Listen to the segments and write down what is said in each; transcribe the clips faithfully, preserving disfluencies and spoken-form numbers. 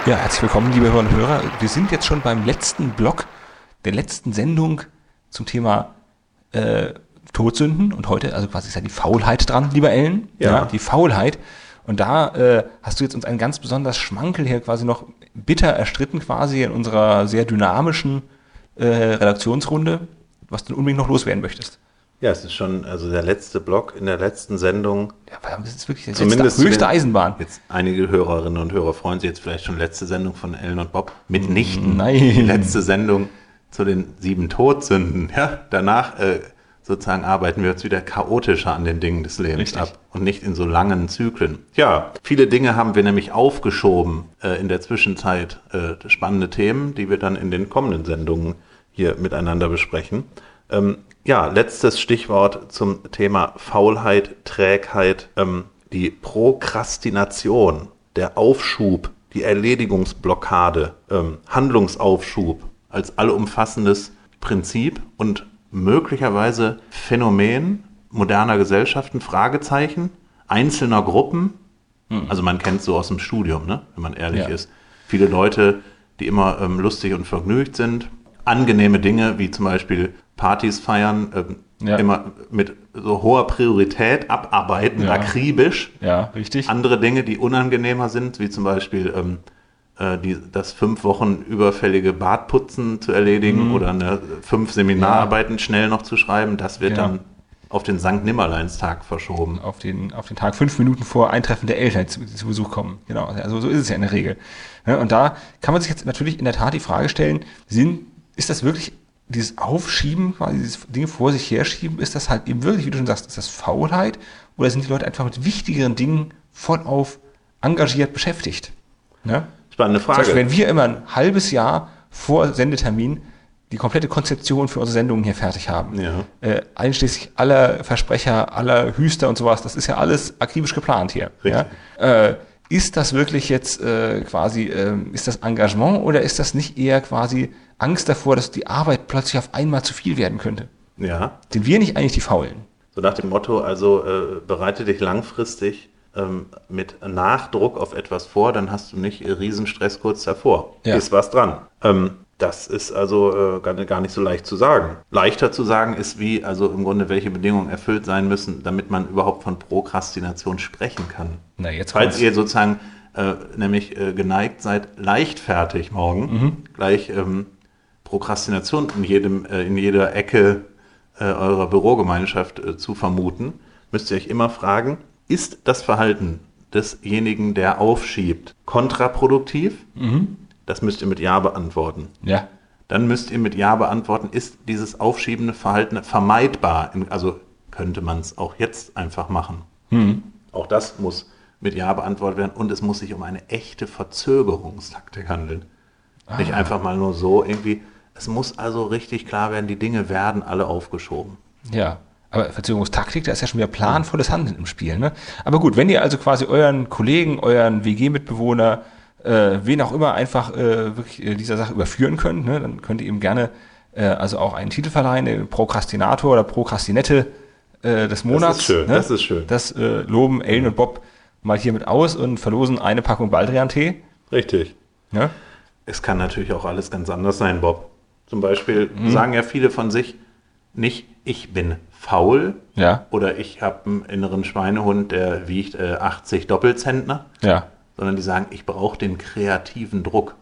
Ja, herzlich willkommen, liebe Hörerinnen und Hörer. Wir sind jetzt schon beim letzten Block der letzten Sendung zum Thema äh, Todsünden. Und heute, also quasi ist ja die Faulheit dran, lieber Ellen. Ja. ja die Faulheit. Und da äh, hast du jetzt uns einen ganz besonders Schmankel hier quasi noch bitter erstritten quasi in unserer sehr dynamischen äh, Redaktionsrunde, was du unbedingt noch loswerden möchtest. Ja, es ist schon also der letzte Block in der letzten Sendung. Ja, das ist wirklich die Zumindest letzte, höchste Eisenbahn. Jetzt einige Hörerinnen und Hörer freuen sich jetzt vielleicht schon letzte Sendung von Ellen und Bob. Mitnichten. Nein. Die letzte Sendung zu den sieben Todsünden. Ja, danach äh, sozusagen arbeiten wir uns wieder chaotischer an den Dingen des Lebens Richtig. ab und nicht in so langen Zyklen. Ja, viele Dinge haben wir nämlich aufgeschoben äh, in der Zwischenzeit. Äh, spannende Themen, die wir dann in den kommenden Sendungen hier miteinander besprechen. Ähm, ja, letztes Stichwort zum Thema Faulheit, Trägheit, ähm, die Prokrastination, der Aufschub, die Erledigungsblockade, ähm, Handlungsaufschub als allumfassendes Prinzip und möglicherweise Phänomen moderner Gesellschaften, Fragezeichen, einzelner Gruppen. Mhm. Also man kennt es so aus dem Studium, ne? Wenn man ehrlich ja. ist. Viele Leute, die immer ähm, lustig und vergnügt sind. Angenehme Dinge, wie zum Beispiel Partys feiern, ähm, ja. immer mit so hoher Priorität abarbeiten, ja. akribisch. Ja, richtig. Andere Dinge, die unangenehmer sind, wie zum Beispiel ähm, äh, die, das fünf Wochen überfällige Badputzen zu erledigen mhm. oder eine, fünf Seminararbeiten ja. schnell noch zu schreiben, das wird genau. dann auf den Sankt Nimmerleinstag verschoben. Auf den, auf den Tag fünf Minuten vor Eintreffen der Eltern zu, zu Besuch kommen. Genau, also so ist es ja in der Regel. Ja, und da kann man sich jetzt natürlich in der Tat die Frage stellen, sind, ist das wirklich dieses Aufschieben, quasi dieses Dinge vor sich herschieben, ist das halt eben wirklich, wie du schon sagst, ist das Faulheit oder sind die Leute einfach mit wichtigeren Dingen vollauf engagiert beschäftigt? Ne? Spannende Frage. Zum Beispiel, wenn wir immer ein halbes Jahr vor Sendetermin die komplette Konzeption für unsere Sendungen hier fertig haben, ja. äh, einschließlich aller Versprecher, aller Hüster und sowas, das ist ja alles akribisch geplant hier. Ja? Äh, ist das wirklich jetzt äh, quasi, äh, ist das Engagement oder ist das nicht eher quasi Angst davor, dass die Arbeit plötzlich auf einmal zu viel werden könnte? Ja. Sind wir nicht eigentlich die Faulen? So nach dem Motto, also äh, bereite dich langfristig ähm, mit Nachdruck auf etwas vor, dann hast du nicht äh, Riesenstress kurz davor. Ja. Ist was dran. Ähm, das ist also äh, gar, gar nicht so leicht zu sagen. Leichter zu sagen ist wie, also im Grunde, welche Bedingungen erfüllt sein müssen, damit man überhaupt von Prokrastination sprechen kann. Na, jetzt Falls kommt's. ihr sozusagen äh, nämlich äh, geneigt seid, leichtfertig morgen, mhm. gleich ähm, Prokrastination in, jedem, äh, in jeder Ecke äh, eurer Bürogemeinschaft äh, zu vermuten, müsst ihr euch immer fragen, ist das Verhalten desjenigen, der aufschiebt, kontraproduktiv? Mhm. Das müsst ihr mit Ja beantworten. Ja. Dann müsst ihr mit Ja beantworten, ist dieses aufschiebende Verhalten vermeidbar? Also könnte man es auch jetzt einfach machen. Mhm. Auch das muss mit Ja beantwortet werden und es muss sich um eine echte Verzögerungstaktik handeln. Ah. Nicht einfach mal nur so irgendwie. Es muss also richtig klar werden, die Dinge werden alle aufgeschoben. Ja, aber Verzögerungstaktik, da ist ja schon wieder planvolles Handeln im Spiel. Ne? Aber gut, wenn ihr also quasi euren Kollegen, euren W G-Mitbewohner, äh, wen auch immer einfach äh, wirklich äh, dieser Sache überführen könnt, ne, dann könnt ihr ihm gerne äh, also auch einen Titel verleihen, den Prokrastinator oder Prokrastinette äh, des Monats. Das ist schön, ne? das ist schön. Das äh, loben Ellen und Bob mal hiermit aus und verlosen eine Packung Baldrian-Tee. Richtig. Ja? Es kann natürlich auch alles ganz anders sein, Bob. Zum Beispiel mhm. sagen ja viele von sich nicht, ich bin faul ja. oder ich habe einen inneren Schweinehund, der wiegt äh, achtzig Doppelzentner, ja. sondern die sagen, ich brauche den kreativen Druck.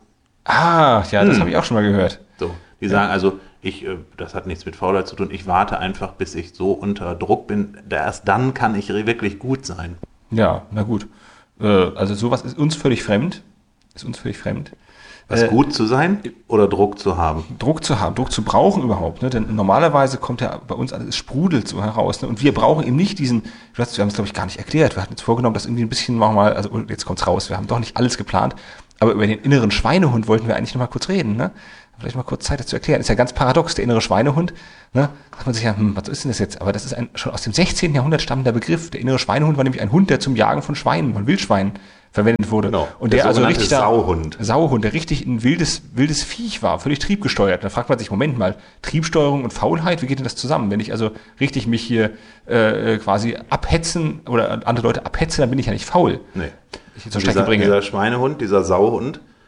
Ah, ja, das hm. habe ich auch schon mal gehört. So, die ja. sagen also, ich, äh, das hat nichts mit Faulheit zu tun, ich warte einfach, bis ich so unter Druck bin, erst dann kann ich wirklich gut sein. Ja, na gut. Äh, also sowas ist uns völlig fremd. Ist uns völlig fremd. Was äh, gut zu sein oder Druck zu haben? Druck zu haben, Druck zu brauchen überhaupt. Ne? Denn normalerweise kommt ja bei uns alles, es sprudelt so heraus. Ne? Und wir brauchen eben nicht diesen, wir haben es glaube ich gar nicht erklärt, wir hatten jetzt vorgenommen, dass irgendwie ein bisschen nochmal, also jetzt kommt's raus, wir haben doch nicht alles geplant, aber über den inneren Schweinehund wollten wir eigentlich nochmal kurz reden. Ne? Vielleicht mal kurz Zeit, das zu erklären. Ist ja ganz paradox, der innere Schweinehund. Ne? Da sagt man sich ja, hm, was ist denn das jetzt? Aber das ist ein schon aus dem sechzehnten Jahrhundert stammender Begriff. Der innere Schweinehund war nämlich ein Hund, der zum Jagen von Schweinen, von Wildschweinen verwendet wurde. Genau. Und der, der also richtig Sauhund. Da, Sauhund, der richtig ein wildes, wildes Viech war, völlig triebgesteuert. Da fragt man sich, Moment mal, Triebsteuerung und Faulheit, wie geht denn das zusammen? Wenn ich also richtig mich hier äh, quasi abhetzen oder andere Leute abhetze, dann bin ich ja nicht faul. Nee. Ich zur dieser, Strecke bringe. Dieser Schweinehund, dieser Sauhund,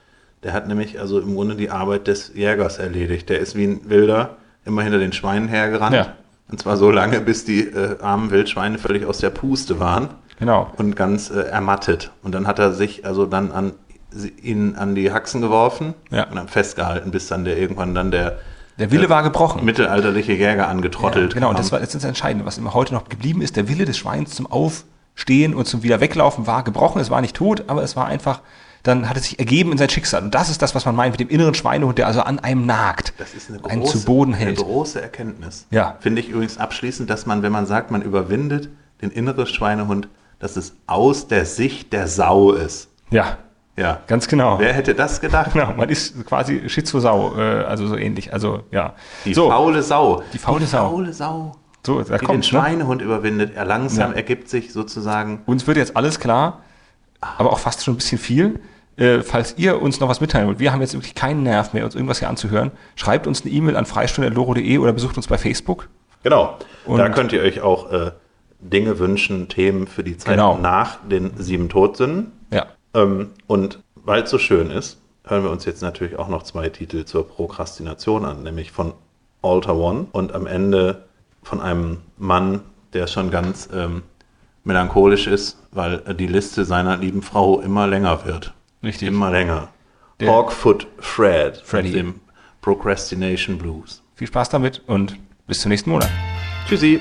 Der hat nämlich also im Grunde die Arbeit des Jägers erledigt. Der ist wie ein Wilder immer hinter den Schweinen hergerannt. Ja. Und zwar so lange, bis die äh, armen Wildschweine völlig aus der Puste waren. Genau. Und ganz äh, ermattet. Und dann hat er sich also dann an ihn an die Haxen geworfen ja. und dann festgehalten, bis dann der irgendwann dann der Der Wille äh, war gebrochen. Mittelalterliche Jäger angetrottelt. Ja, genau, kam. und das war jetzt das Entscheidende, was immer heute noch geblieben ist. Der Wille des Schweins zum Aufstehen und zum wieder weglaufen war gebrochen. Es war nicht tot, aber es war einfach, dann hat es sich ergeben in sein Schicksal. Und das ist das, was man meint mit dem inneren Schweinehund, der also an einem nagt. Das ist eine große, einen zu Boden hält. Eine große Erkenntnis. Ja. Finde ich übrigens abschließend, dass man, wenn man sagt, man überwindet den inneren Schweinehund, dass es aus der Sicht der Sau ist. Ja. Ja, ganz genau. Wer hätte das gedacht? Genau, man ist quasi Schizosau, äh, also so ähnlich. Also ja. Die so, faule Sau. Die faule die Sau. faule Sau. So, da die kommt den Schweinehund ne? überwindet. Er langsam ja. ergibt sich sozusagen. Uns wird jetzt alles klar, aber auch fast schon ein bisschen viel. Äh, falls ihr uns noch was mitteilen wollt, wir haben jetzt wirklich keinen Nerv mehr, uns irgendwas hier anzuhören, schreibt uns eine E-Mail an freistunde punkt loro punkt de oder besucht uns bei Facebook. Genau. Und da könnt ihr euch auch äh, Dinge wünschen, Themen für die Zeit genau. nach den sieben Todsünden. Ja. Ähm, und weil es so schön ist, hören wir uns jetzt natürlich auch noch zwei Titel zur Prokrastination an, nämlich von Altar One und am Ende von einem Mann, der schon ganz ähm, melancholisch ist, weil die Liste seiner lieben Frau immer länger wird. Richtig. Immer länger. Der Hawkfoot Fred Freddy. mit dem Procrastination Blues. Viel Spaß damit und bis zum nächsten Monat. Tschüssi.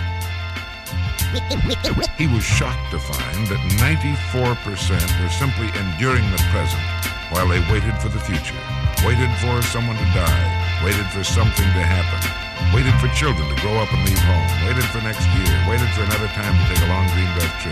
He was shocked to find that ninety-four percent were simply enduring the present while they waited for the future, waited for someone to die, waited for something to happen, waited for children to grow up and leave home, waited for next year, waited for another time to take a long dreamed-of trip.